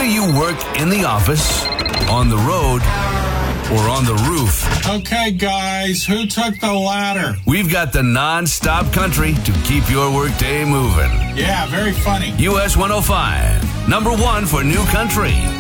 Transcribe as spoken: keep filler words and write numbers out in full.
you work in the office, on the road, or on the roof, Okay, guys, who took the ladder? we've got the non-stop country to keep your workday moving. Yeah, very funny. U S one oh five, number one for new country.